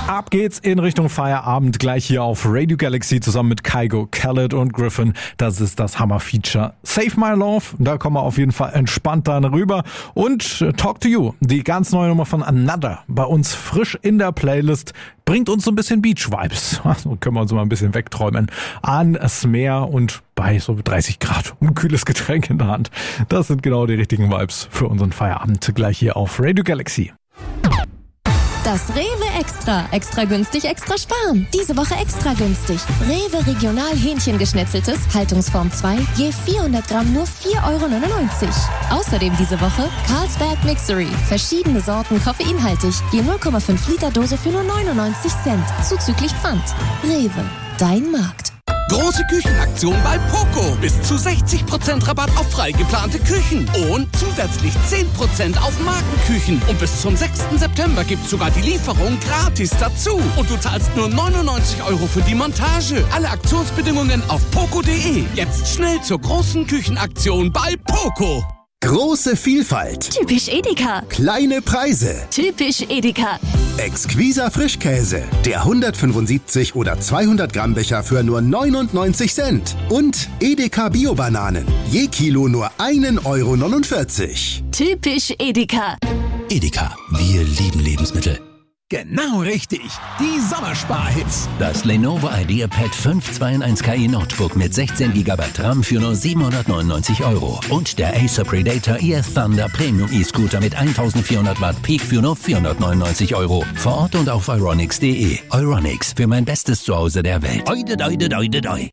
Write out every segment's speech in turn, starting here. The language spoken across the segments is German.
Ab geht's in Richtung Feierabend, gleich hier auf Radio Galaxy zusammen mit Kygo, Khaled und Griffin. Das ist das Hammer-Feature Save My Love. Da kommen wir auf jeden Fall entspannt dann rüber. Und Talk to You, die ganz neue Nummer von Another, bei uns frisch in der Playlist, bringt uns so ein bisschen Beach-Vibes. So können wir uns mal ein bisschen wegträumen. Ans Meer und bei so 30 Grad und ein kühles Getränk in der Hand. Das sind genau die richtigen Vibes für unseren Feierabend, gleich hier auf Radio Galaxy. Das Rewe Extra. Extra günstig, extra sparen. Diese Woche extra günstig. Rewe Regional Hähnchengeschnetzeltes, Haltungsform 2, je 400 Gramm nur 4,99 €. Außerdem diese Woche Carlsberg Mixery. Verschiedene Sorten koffeinhaltig, je 0,5 Liter Dose für nur 99 Cent. Zuzüglich Pfand. Rewe, dein Markt. Große Küchenaktion bei Poco. Bis zu 60% Rabatt auf frei geplante Küchen. Und zusätzlich 10% auf Markenküchen. Und bis zum 6. September gibt's sogar die Lieferung gratis dazu. Und du zahlst nur 99 € für die Montage. Alle Aktionsbedingungen auf poco.de. Jetzt schnell zur großen Küchenaktion bei Poco. Große Vielfalt. Typisch Edeka. Kleine Preise. Typisch Edeka. Exquiser Frischkäse. Der 175 oder 200 Gramm Becher für nur 99 Cent. Und Edeka Bio-Bananen. Je Kilo nur 1,49 €. Typisch Edeka. Edeka, wir lieben Lebensmittel. Genau richtig. Die Sommersparhits. Das Lenovo IdeaPad 5 2-in-1 KI Notebook mit 16 GB RAM für nur 799 € und der Acer Predator EF Thunder Premium E-Scooter mit 1400 Watt Peak für nur 499 €. Vor Ort und auf euronics.de. Euronics, für mein bestes Zuhause der Welt. Oide, doide, doide, doi.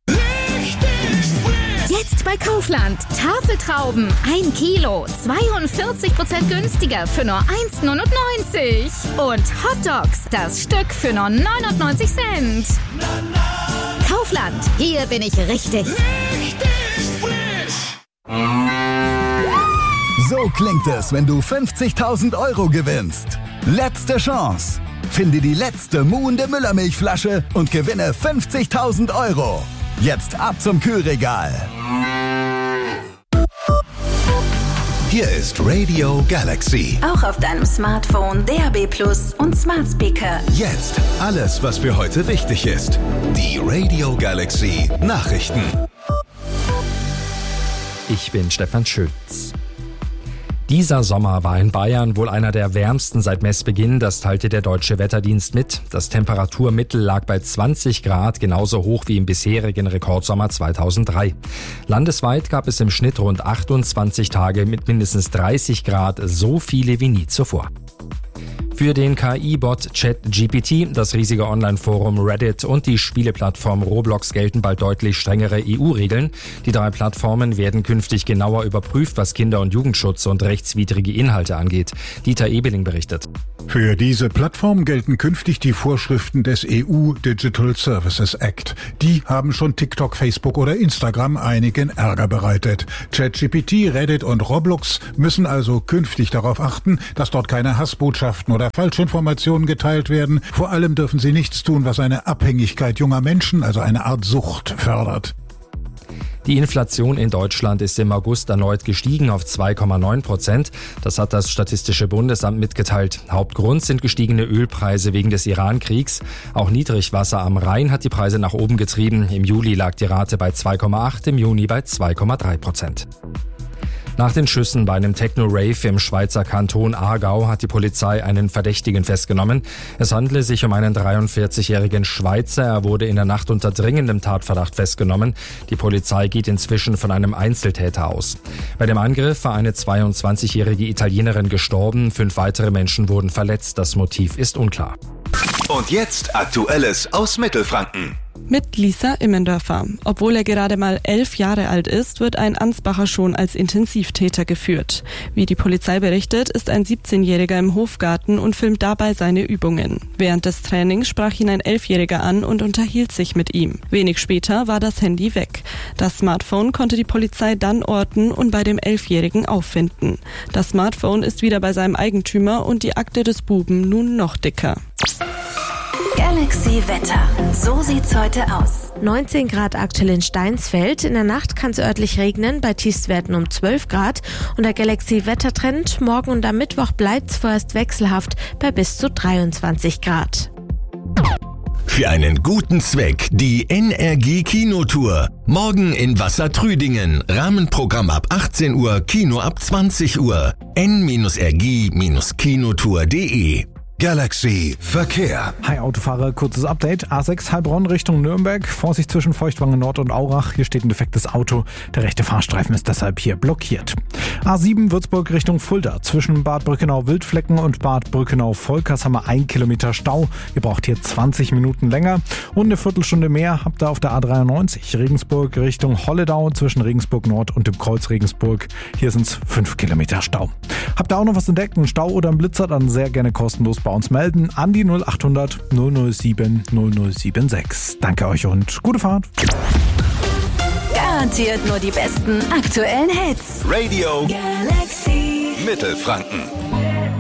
Jetzt bei Kaufland. Tafeltrauben 1 Kilo, 42% günstiger für nur 1,99 €. Und Hotdogs, das Stück für nur 99 Cent. Kaufland, hier bin ich richtig. So klingt es, wenn du 50.000 € gewinnst. Letzte Chance. Finde die letzte muhende Müllermilchflasche und gewinne 50.000 €. Jetzt ab zum Kühlregal. Hier ist Radio Galaxy. Auch auf deinem Smartphone, DAB+ und Smart Speaker. Jetzt alles, was für heute wichtig ist. Die Radio Galaxy Nachrichten. Ich bin Stefan Schütz. Dieser Sommer war in Bayern wohl einer der wärmsten seit Messbeginn, das teilte der Deutsche Wetterdienst mit. Das Temperaturmittel lag bei 20 Grad, genauso hoch wie im bisherigen Rekordsommer 2003. Landesweit gab es im Schnitt rund 28 Tage mit mindestens 30 Grad, so viele wie nie zuvor. Für den KI-Bot ChatGPT, das riesige Online-Forum Reddit und die Spieleplattform Roblox gelten bald deutlich strengere EU-Regeln. Die 3 Plattformen werden künftig genauer überprüft, was Kinder- und Jugendschutz und rechtswidrige Inhalte angeht. Dieter Ebeling berichtet. Für diese Plattform gelten künftig die Vorschriften des EU Digital Services Act. Die haben schon TikTok, Facebook oder Instagram einigen Ärger bereitet. ChatGPT, Reddit und Roblox müssen also künftig darauf achten, dass dort keine Hassbotschaften oder Falschinformationen geteilt werden. Vor allem dürfen sie nichts tun, was eine Abhängigkeit junger Menschen, also eine Art Sucht, fördert. Die Inflation in Deutschland ist im August erneut gestiegen auf 2,9%. Das hat das Statistische Bundesamt mitgeteilt. Hauptgrund sind gestiegene Ölpreise wegen des Iran-Kriegs. Auch Niedrigwasser am Rhein hat die Preise nach oben getrieben. Im Juli lag die Rate bei 2,8, im Juni bei 2,3%. Nach den Schüssen bei einem Techno-Rave im Schweizer Kanton Aargau hat die Polizei einen Verdächtigen festgenommen. Es handele sich um einen 43-jährigen Schweizer. Er wurde in der Nacht unter dringendem Tatverdacht festgenommen. Die Polizei geht inzwischen von einem Einzeltäter aus. Bei dem Angriff war eine 22-jährige Italienerin gestorben. 5 weitere Menschen wurden verletzt. Das Motiv ist unklar. Und jetzt Aktuelles aus Mittelfranken. Mit Lisa Immendörfer. Obwohl er gerade mal 11 Jahre alt ist, wird ein Ansbacher schon als Intensivtäter geführt. Wie die Polizei berichtet, ist ein 17-Jähriger im Hofgarten und filmt dabei seine Übungen. Während des Trainings sprach ihn ein 11-Jähriger an und unterhielt sich mit ihm. Wenig später war das Handy weg. Das Smartphone konnte die Polizei dann orten und bei dem 11-Jährigen auffinden. Das Smartphone ist wieder bei seinem Eigentümer und die Akte des Buben nun noch dicker. Galaxy Wetter. So sieht's heute aus. 19 Grad aktuell in Steinsfeld. In der Nacht kann es örtlich regnen, bei Tiefstwerten um 12 Grad. Und der Galaxy Wettertrend, morgen und am Mittwoch bleibt's vorerst wechselhaft bei bis zu 23 Grad. Für einen guten Zweck die NRG Kinotour. Morgen in Wassertrüdingen. Rahmenprogramm ab 18 Uhr, Kino ab 20 Uhr. n-rg-kinotour.de. Galaxy Verkehr. Hi Autofahrer, kurzes Update. A6 Heilbronn Richtung Nürnberg. Vorsicht zwischen Feuchtwangen Nord und Aurach. Hier steht ein defektes Auto. Der rechte Fahrstreifen ist deshalb hier blockiert. A7 Würzburg Richtung Fulda. Zwischen Bad Brückenau-Wildflecken und Bad Brückenau-Volkers haben wir 1 Kilometer Stau. Ihr braucht hier 20 Minuten länger. Und eine Viertelstunde mehr habt ihr auf der A93 Regensburg Richtung Holledau. Zwischen Regensburg Nord und dem Kreuz Regensburg. Hier sind es 5 Kilometer Stau. Habt ihr auch noch was entdeckt, einen Stau oder einen Blitzer, dann sehr gerne kostenlos bei uns melden an die 0800 007 0076. Danke euch und gute Fahrt. Garantiert nur die besten aktuellen Hits. Radio Galaxy Mittelfranken.